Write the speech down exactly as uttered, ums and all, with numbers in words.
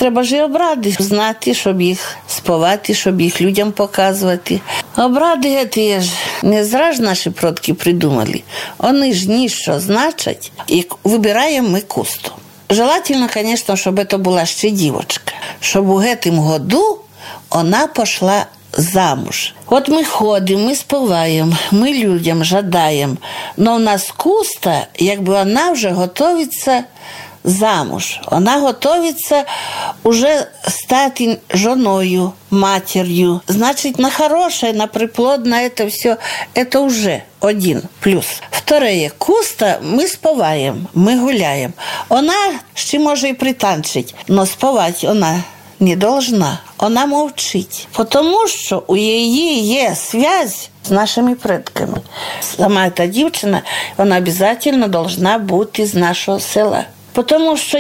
треба ж і обради знати, щоб їх сповати, щоб їх людям показувати. Обради ці ж не зразу наші предки придумали. Вони ж ніщо значать, і вибираємо ми кусту. Желательно, конечно, щоб це була ще дівчинка, щоб у гэтым году вона пішла замуж. От ми ходимо, ми співаємо, ми людям жадаємо, але в нас куста, якби вона вже готується замуж. Вона готується уже стати жоною, матерью. Значить, на хороше, на приплодне, це все, це вже один плюс. Второе, куста ми співаємо, ми гуляємо. Вона ще може і пританчить, але співати вона не должна. Вона мовчить. Тому що у її є зв'язь з нашими предками. Сама ця дівчина, вона обов'язково повинна бути з нашого села. Тому що